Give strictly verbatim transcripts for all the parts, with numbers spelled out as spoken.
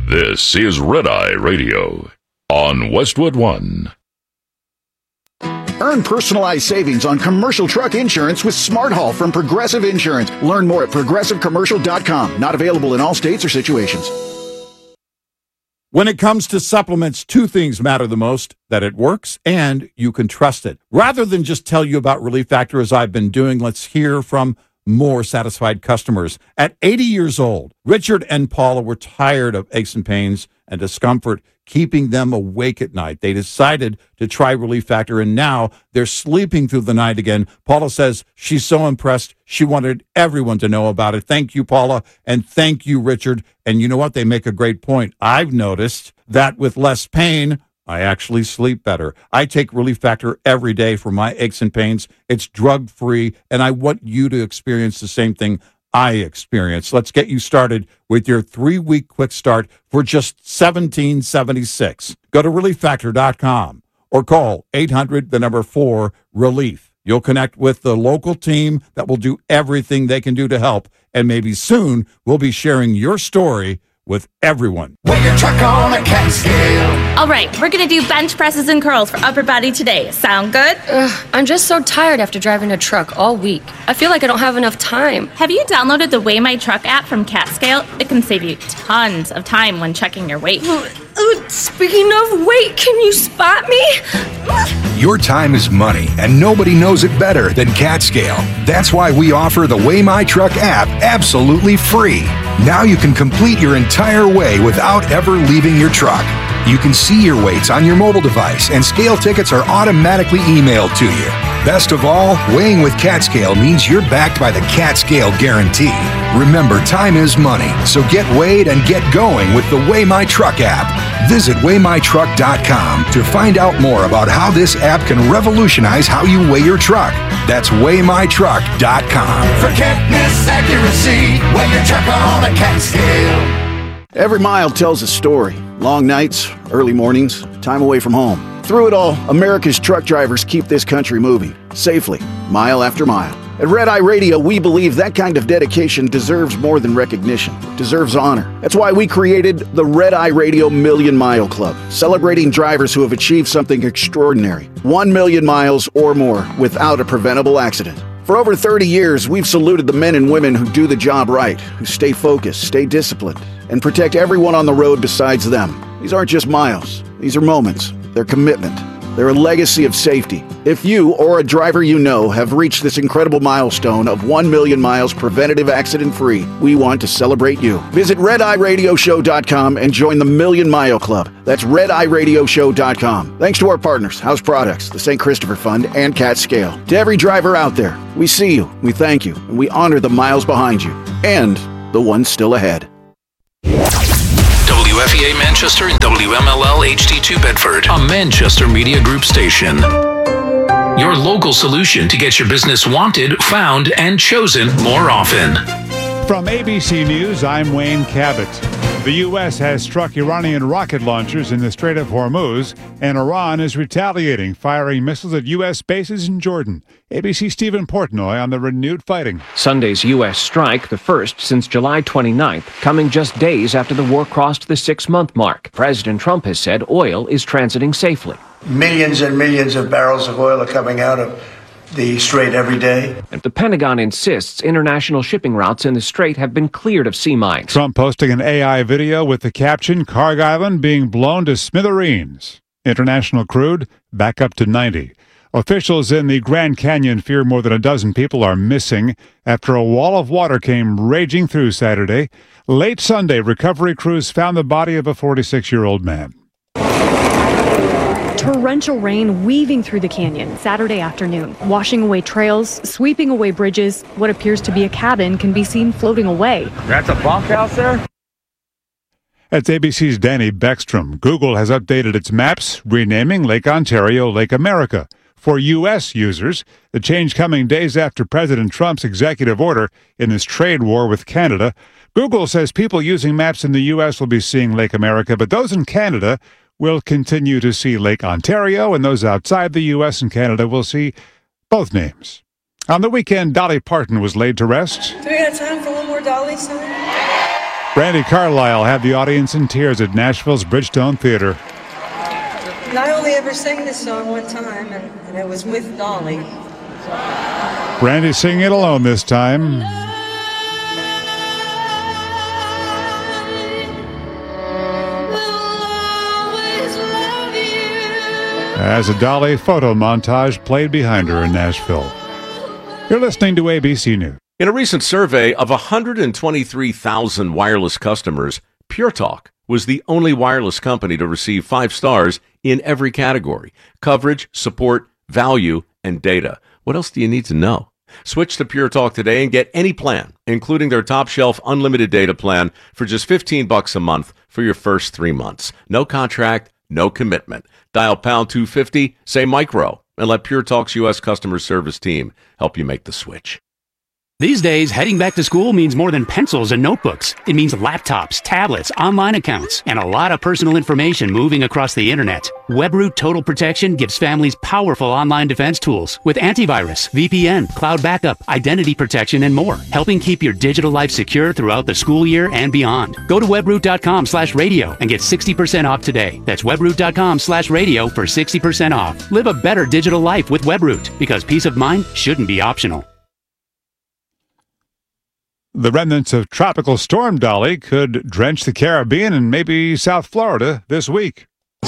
This is Red Eye Radio on Westwood One. Earn personalized savings on commercial truck insurance with Smart Haul from Progressive Insurance. Learn more at progressive commercial dot com. Not available in all states or situations. When it comes to supplements, two things matter the most: that it works and you can trust it. Rather than just tell you about Relief Factor as I've been doing, let's hear from more satisfied customers. At eighty years old, Richard and Paula were tired of aches and pains and discomfort keeping them awake at night. They decided to try Relief Factor, and now they're sleeping through the night again. Paula says she's so impressed, she wanted everyone to know about it. Thank you, Paula, and thank you, Richard. And you know what? They make a great point. I've noticed that with less pain, I actually sleep better. I take Relief Factor every day for my aches and pains. It's drug-free, and I want you to experience the same thing I experience. Let's get you started with your three-week quick start for just seventeen seventy-six. Go to relief factor dot com or call eight hundred, the number four, relief. You'll connect with the local team that will do everything they can do to help, and maybe soon we'll be sharing your story with everyone. Weigh your truck on a cat scale. All right, we're going to do bench presses and curls for upper body today. Sound good? Ugh, I'm just so tired after driving a truck all week. I feel like I don't have enough time. Have you downloaded the Weigh My Truck app from CatScale? It can save you tons of time when checking your weight. Uh, speaking of weight, can you spot me? Your time is money, and nobody knows it better than CatScale. That's why we offer the Weigh My Truck app absolutely free. Now you can complete your entire weigh without ever leaving your truck. You can see your weights on your mobile device, and scale tickets are automatically emailed to you. Best of all, weighing with CatScale means you're backed by the CatScale guarantee. Remember, time is money, so get weighed and get going with the Weigh My Truck app. Visit weigh my truck dot com to find out more about how this app can revolutionize how you weigh your truck. That's weigh my truck dot com. Forgetness, accuracy, weigh your truck on a cat scale. Every mile tells a story. Long nights, early mornings, time away from home. Through it all, America's truck drivers keep this country moving, safely, mile after mile. At Red Eye Radio, we believe that kind of dedication deserves more than recognition. It deserves honor. That's why we created the Red Eye Radio Million Mile Club, celebrating drivers who have achieved something extraordinary. One million miles or more without a preventable accident. For over thirty years, we've saluted the men and women who do the job right, who stay focused, stay disciplined, and protect everyone on the road besides them. These aren't just miles. These are moments. They're commitment. They're a legacy of safety. If you or a driver you know have reached this incredible milestone of one million miles preventative accident-free, we want to celebrate you. Visit red eye radio show dot com and join the Million Mile Club. That's red eye radio show dot com. Thanks to our partners, House Products, the Saint Christopher Fund, and CatScale. To every driver out there, we see you, we thank you, and we honor the miles behind you and the ones still ahead. W F E A Manchester and W M L L H D two Bedford, a Manchester Media Group station. Your local solution to get your business wanted, found, and chosen more often. From A B C News, I'm Wayne Cabot. The U S has struck Iranian rocket launchers in the Strait of Hormuz, and Iran is retaliating, firing missiles at U S bases in Jordan. A B C's Stephen Portnoy on the renewed fighting. Sunday's U S strike, the first since July twenty-ninth, coming just days after the war crossed the six-month mark. President Trump has said oil is transiting safely. Millions and millions of barrels of oil are coming out of the Strait every day. And the Pentagon insists international shipping routes in the Strait have been cleared of sea mines. Trump posting an A I video with the caption, Carg Island being blown to smithereens. International crude back up to ninety. Officials in the Grand Canyon fear more than a dozen people are missing after a wall of water came raging through Saturday. Late Sunday, recovery crews found the body of a forty-six-year-old man. Torrential rain weaving through the canyon Saturday afternoon, washing away trails, sweeping away bridges. What appears to be a cabin can be seen floating away. That's a bunkhouse there? That's A B C's Danny Beckstrom. Google has updated its maps, renaming Lake Ontario Lake America. For U S users, the change coming days after President Trump's executive order in this trade war with Canada. Google says people using maps in the U S will be seeing Lake America, but those in Canada will continue to see Lake Ontario, and those outside the U S and Canada will see both names. On the weekend, Dolly Parton was laid to rest. Do we have time for one more Dolly song? Brandi Carlile had the audience in tears at Nashville's Bridgestone Theater. And I only ever sang this song one time, and, and it was with Dolly. Brandi singing it alone this time. As a Dolly photo montage played behind her in Nashville. You're listening to A B C News. In a recent survey of one hundred twenty-three thousand wireless customers, Pure Talk was the only wireless company to receive five stars in every category: coverage, support, value, and data. What else do you need to know? Switch to Pure Talk today and get any plan, including their top shelf unlimited data plan for just fifteen bucks a month for your first three months. No contract, no commitment. Dial pound two fifty, say micro, and let Pure Talk's U S customer service team help you make the switch. These days, heading back to school means more than pencils and notebooks. It means laptops, tablets, online accounts, and a lot of personal information moving across the internet. WebRoot Total Protection gives families powerful online defense tools with antivirus, V P N, cloud backup, identity protection, and more, helping keep your digital life secure throughout the school year and beyond. Go to webroot.com slash radio and get sixty percent off today. That's webroot.com slash radio for sixty percent off. Live a better digital life with WebRoot, because peace of mind shouldn't be optional. The remnants of Tropical Storm Dolly could drench the Caribbean and maybe South Florida this week.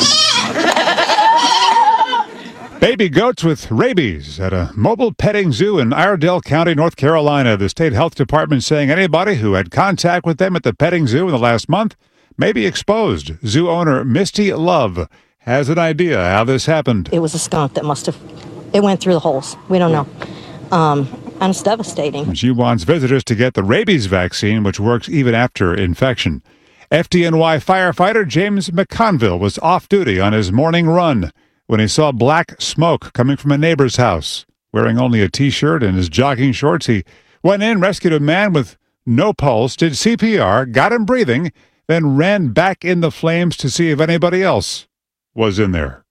Baby goats with rabies at a mobile petting zoo in Iredell County, North Carolina. The state health department saying anybody who had contact with them at the petting zoo in the last month may be exposed. Zoo owner Misty Love has an idea how this happened. It was a skunk that must have, it went through the holes. We don't know. Um, and it's devastating. She wants visitors to get the rabies vaccine, which works even after infection. F D N Y firefighter James McConville was off duty on his morning run when he saw black smoke coming from a neighbor's house. Wearing only a T-shirt and his jogging shorts, he went in, rescued a man with no pulse, did C P R, got him breathing, then ran back in the flames to see if anybody else was in there.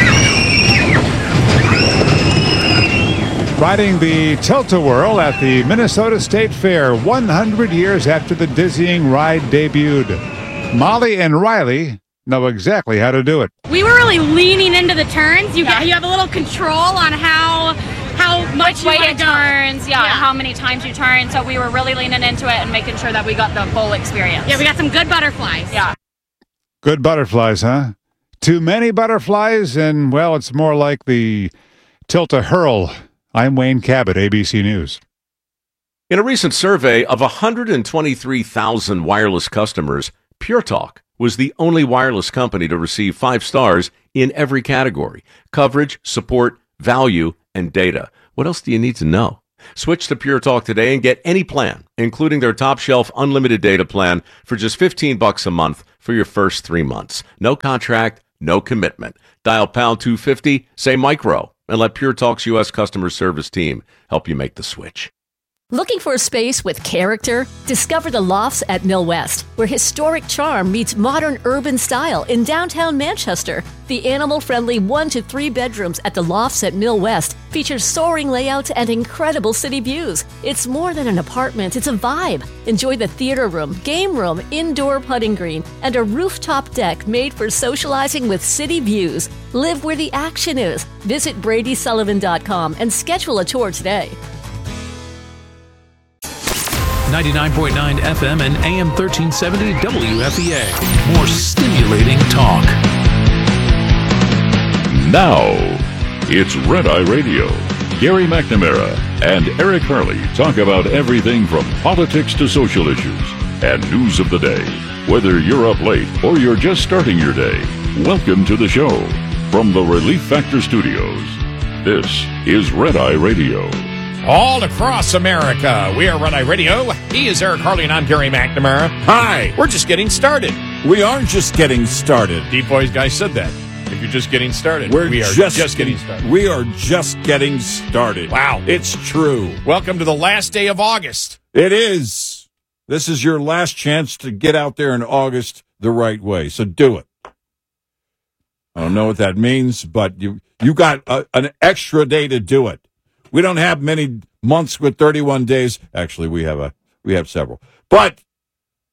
Riding the Tilt-A-Whirl at the Minnesota State Fair one hundred years after the dizzying ride debuted. Molly and Riley know exactly how to do it. We were really leaning into the turns. You yeah. you have a little control on how how much Which way you it go. turns, yeah, yeah, how many times you turn. So we were really leaning into it and making sure that we got the full experience. Yeah, we got some good butterflies. Yeah. Good butterflies, huh? Too many butterflies, and, well, it's more like the Tilt-A-Hurl. I'm Wayne Cabot, A B C News. In a recent survey of one hundred twenty-three thousand wireless customers, Pure Talk was the only wireless company to receive five stars in every category: coverage, support, value, and data. What else do you need to know? Switch to Pure Talk today and get any plan, including their top shelf unlimited data plan for just fifteen bucks a month for your first three months. No contract, no commitment. Dial pound two fifty, say micro, and let Pure Talk's U S customer service team help you make the switch. Looking for a space with character? Discover the Lofts at Mill West, where historic charm meets modern urban style in downtown Manchester. The animal-friendly one to three bedrooms at the Lofts at Mill West features soaring layouts and incredible city views. It's more than an apartment, it's a vibe. Enjoy the theater room, game room, indoor putting green, and a rooftop deck made for socializing with city views. Live where the action is. Visit Brady Sullivan dot com and schedule a tour today. ninety-nine point nine F M and A M thirteen seventy W F E A. More stimulating talk. Now, it's Red Eye Radio. Gary McNamara and Eric Harley talk about everything from politics to social issues and news of the day. Whether you're up late or you're just starting your day, welcome to the show. From the Relief Factor Studios, this is Red Eye Radio. All across America, we are Red Eye Radio. He is Eric Harley, and I'm Gary McNamara. Hi. We're just getting started. We aren't just getting started. Deep Voice guy said that. If you're just getting started, We're we are just, just getting started. We are just getting started. Wow. It's true. Welcome to the last day of August. It is. This is your last chance to get out there in August the right way, so do it. I don't know what that means, but you you got a, an extra day to do it. We don't have many months with thirty-one days. Actually, we have a we have several. But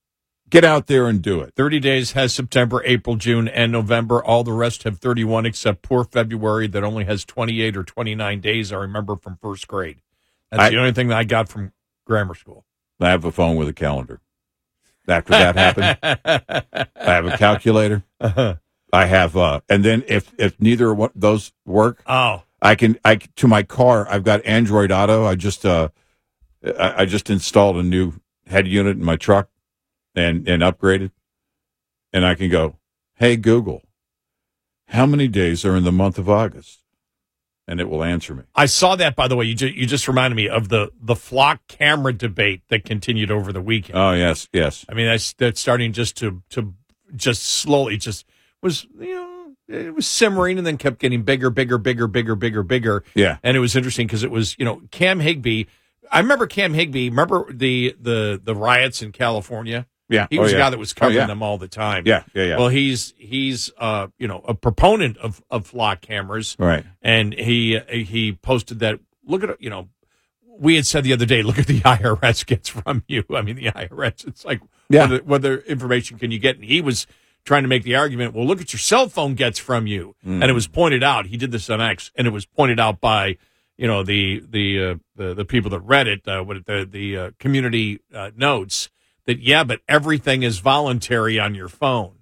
Get out there and do it. thirty days has September, April, June, and November. All the rest have thirty-one, except poor February that only has twenty-eight or twenty-nine days, I remember from first grade. That's I, the only thing that I got from grammar school. I have a phone with a calendar. After that happened, I have a calculator. Uh-huh. I have, uh, and then if, if neither of those work, oh, I can, I, to my car, I've got Android Auto. I just, uh, I, I just installed a new head unit in my truck and, and upgraded. And I can go, hey, Google, how many days are in the month of August? And it will answer me. I saw that, by the way. You just, you just reminded me of the, the flock camera debate that continued over the weekend. Oh, yes, yes. I mean, that's, that's starting just to, to just slowly just was, you know, it was simmering and then kept getting bigger, bigger, bigger, bigger, bigger, bigger. Yeah. And it was interesting because it was, you know, Cam Higbee. I remember Cam Higbee. Remember the, the, the riots in California? Yeah. He Oh, was yeah. a guy that was covering Oh, yeah. them all the time. Yeah, yeah, yeah. Well, he's he's uh you know a proponent of, of flock cameras, Right. And he he posted that. Look at you know, we had said the other day. Look at the I R S gets from you. I mean, the I R S. It's like Yeah. what, what other information can you get? And he was trying to make the argument. Well, look at your cell phone gets from you, Mm. and it was pointed out. He did this on X, and it was pointed out by you know the the uh, the, the people that read it. Uh, what the the uh, community uh, notes. That, yeah, but everything is voluntary on your phone.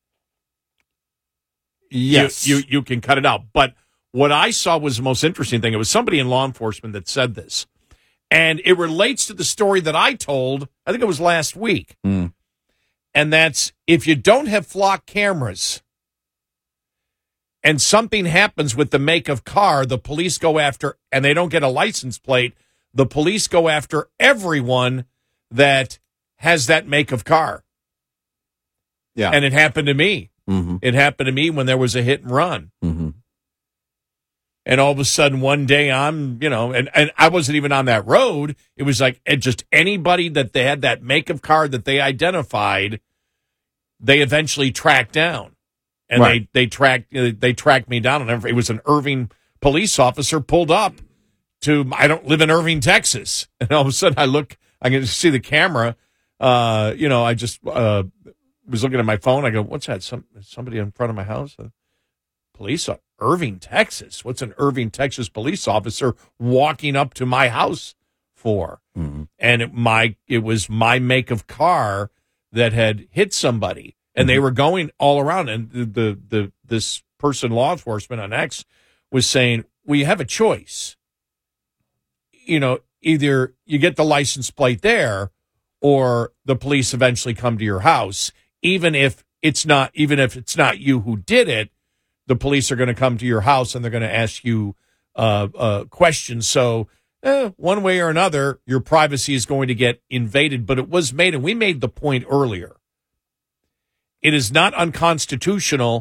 Yes. You, you you can cut it out. But what I saw was the most interesting thing. It was somebody in law enforcement that said this. And it relates to the story that I told, I think it was last week. Mm. And that's if you don't have flock cameras and something happens with the make of car, the police go after, and they don't get a license plate, the police go after everyone that has that make of car. Yeah. And it happened to me. Mm-hmm. It happened to me when there was a hit and run. Mm-hmm. And all of a sudden one day I'm, you know, and, and I wasn't even on that road. It was like it just anybody that they had that make of car that they identified, they eventually tracked down. And Right. they, they tracked they tracked me down. And it was an Irving police officer pulled up to, I don't live in Irving, Texas. And all of a sudden I look, I can see the camera. Uh, you know, I just uh, was looking at my phone. I go, what's that? Some somebody in front of my house? Uh, police, uh, Irving, Texas. What's an Irving, Texas police officer walking up to my house for? Mm-hmm. And it, my it was my make of car that had hit somebody, and they were going all around. And the, the the this person, law enforcement on X, was saying, well, you have a choice. You know, either you get the license plate there, or the police eventually come to your house. Even if it's not, even if it's not you who did it, the police are going to come to your house and they're going to ask you uh, uh, questions. So eh, one way or another, your privacy is going to get invaded. But it was made, and we made the point earlier. It is not unconstitutional